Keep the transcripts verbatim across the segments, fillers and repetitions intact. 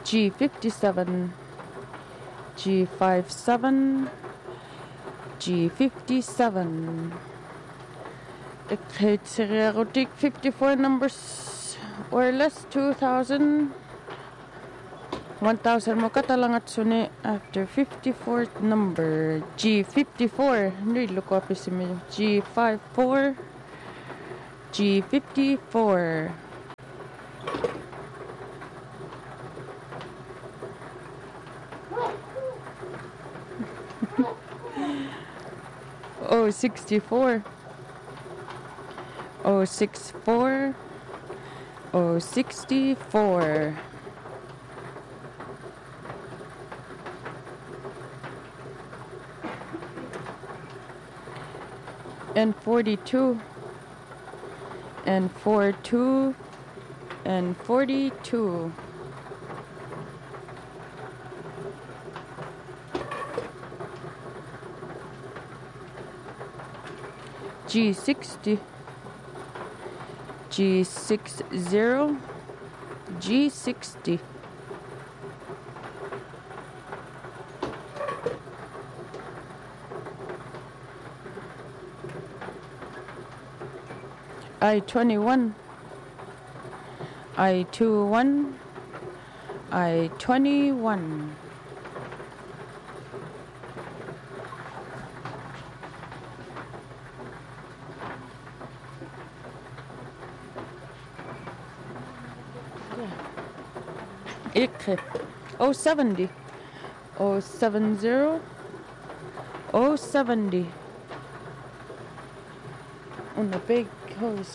G fifty-seven, G fifty-seven, G fifty-seven. Erotic fifty-four numbers or less, two thousand. one thousand mo katalangatsune after fifty-fourth number. G fifty-four. Look up G fifty-four. G fifty-four. Oh, sixty-four. Oh, sixty-four. Oh, sixty-four. And forty-two. And forty-two. And forty-two. G sixty. G sixty. G sixty. I twenty-one. I twenty-one. I twenty-one. Ik. Oh, seventy. Oh, seven zero. Oh, seventy. On the big hose.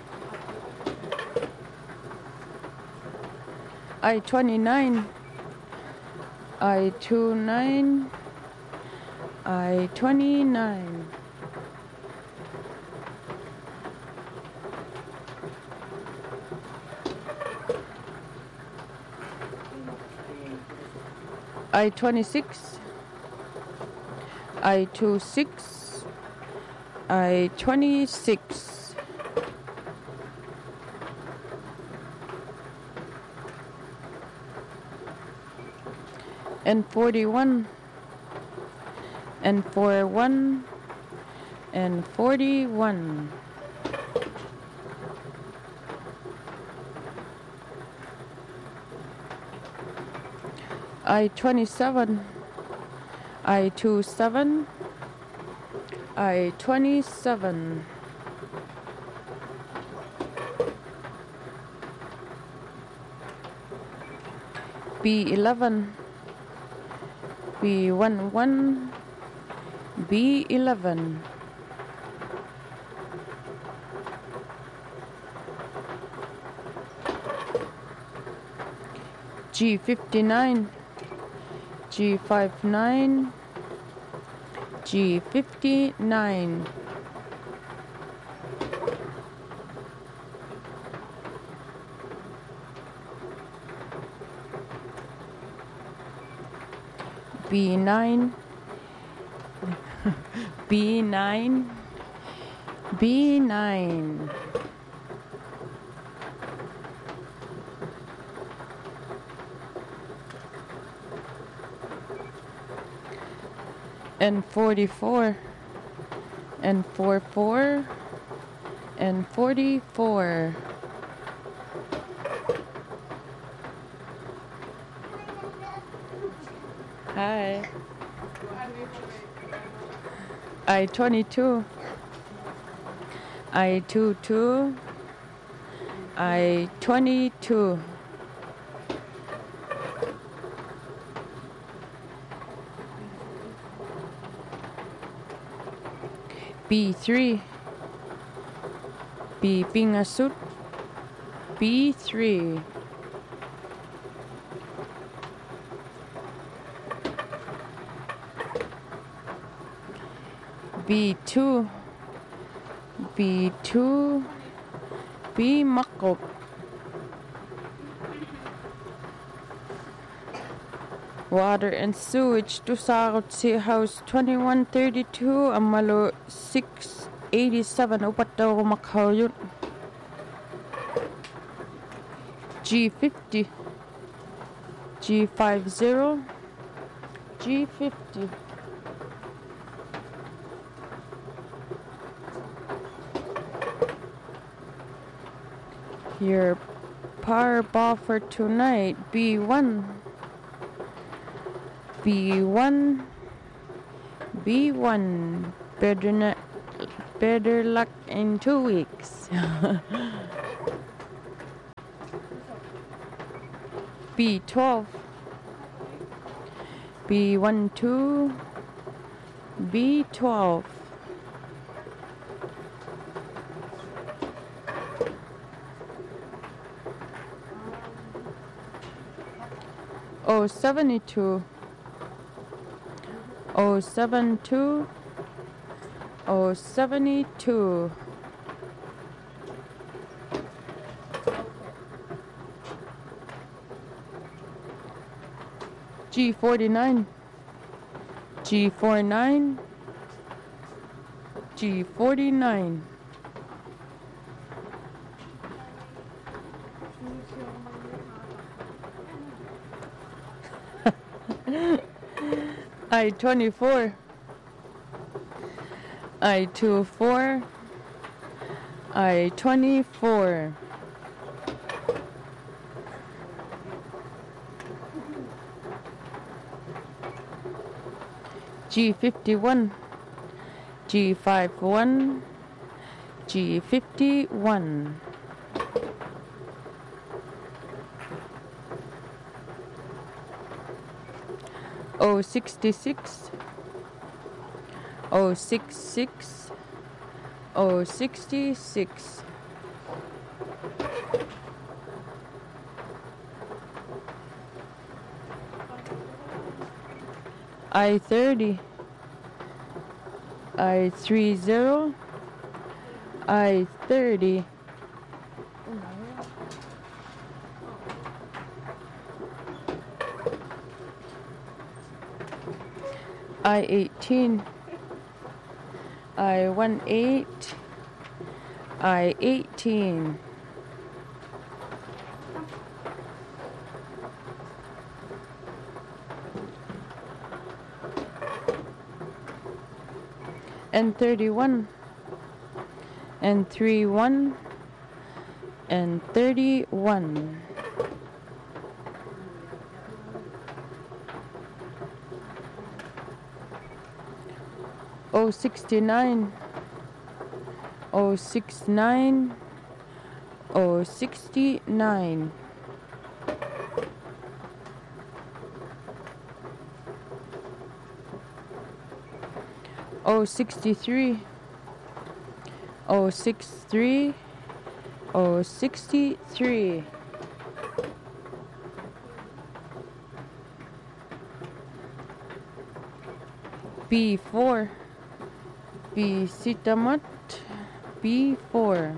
I twenty-nine. I twenty-nine. I twenty-nine. I twenty-six. I twenty-six. I twenty-six. And forty-one. And forty-one. And forty-one. I twenty-seven. I twenty-seven. I twenty-seven. B eleven. B eleven. B eleven. G fifty-nine. G fifty-nine. G fifty-nine. B nine. B nine. B nine. And forty-four. And forty-four. And forty-four. Hi. I twenty-two. I twenty-two. I twenty-two. B three. B pingasut. B three. B two. B two. B makop. Water and sewage to South Sea House twenty-one thirty-two Amalo six eighty-seven upat daw kumakhaw yun. G fifty. G G fifty, G fifty. Your Powerball for tonight, B one, B one, B one. Better not, better luck in two weeks. B twelve, B one two, B twelve. Oh seventy-two, oh seventy-two, oh seventy-two. G forty-nine, G forty-nine, G forty-nine. I twenty-four, I twenty-four, I twenty-four. G fifty-one, G fifty-one, G fifty-one. O sixty-six, O sixty-six, O sixty-six. I thirty, I thirty, I thirty. I eighteen, I one eight, I eighteen. And thirty-one, and thirty-one, and thirty-one. O sixty-nine, O sixty-nine, O sixty-nine. O sixty-three, O sixty-three, O sixty-three. B four, B sitamat, B four.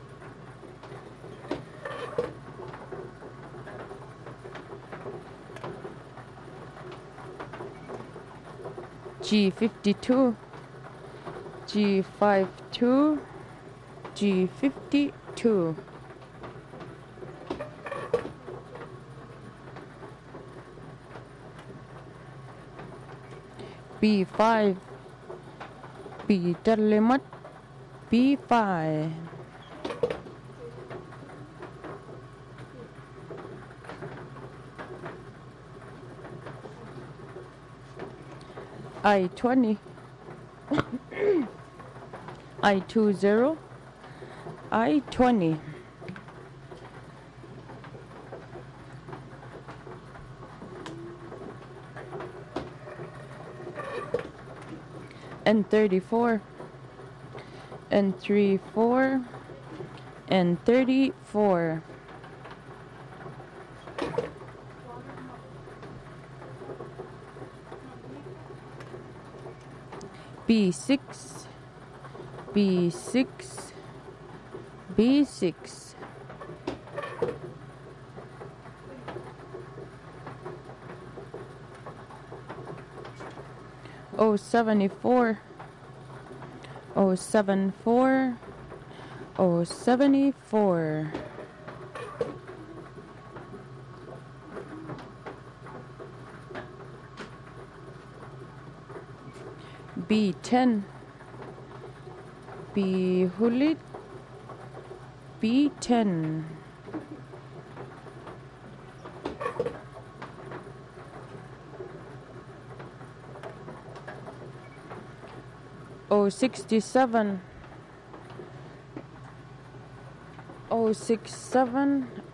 G fifty-two, G fifty-two, G fifty-two. B five, B terlemat, B five. I twenty, I twenty, I twenty. And thirty-four, and thirty-four, and thirty-four. B six, B six, B six. O seventy-four, O seventy-four, O seventy-four. B ten. B hulit. B ten. O sixty-seven. O six seven.